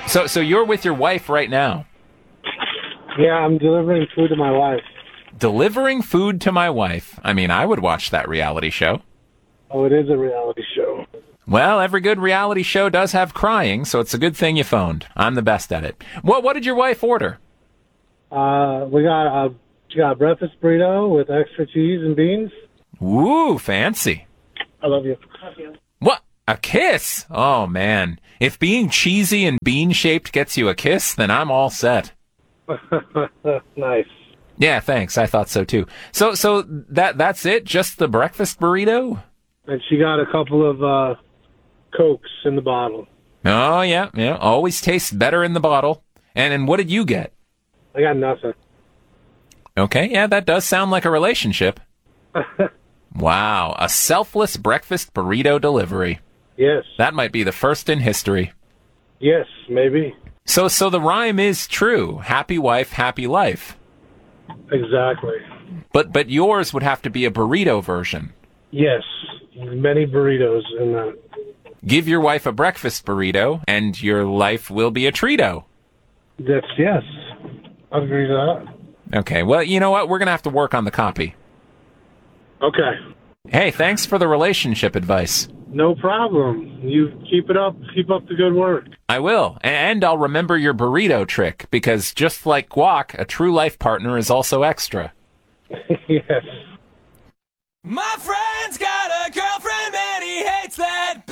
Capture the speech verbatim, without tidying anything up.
So, so you're with your wife right now? Yeah, I'm delivering food to my wife. Delivering food to my wife. I mean, I would watch that reality show. Oh, it is a reality show. Well, every good reality show does have crying, so it's a good thing you phoned. I'm the best at it. What What did your wife order? Uh, we got a, we got a breakfast burrito with extra cheese and beans. Woo, fancy. I love you. Love you. What? A kiss? Oh, man. If being cheesy and bean-shaped gets you a kiss, then I'm all set. Nice. Yeah, thanks. I thought so, too. So so that that's it? Just the breakfast burrito? And she got a couple of uh, Cokes in the bottle. Oh, yeah, yeah. Always tastes better in the bottle. And, and what did you get? I got nothing. Okay, yeah, that does sound like a relationship. Wow, a selfless breakfast burrito delivery. Yes. That might be the first in history. Yes, maybe. So so the rhyme is true. Happy wife, happy life. Exactly. But but yours would have to be a burrito version. Yes, many burritos in that. Give your wife a breakfast burrito, and your life will be a treato. That's, yes. I agree to that. Okay, well, you know what? We're going to have to work on the copy. Okay. Hey, thanks for the relationship advice. No problem. You keep it up. Keep up the good work. I will. And I'll remember your burrito trick, because just like guac, a true life partner is also extra. Yes. My friend's got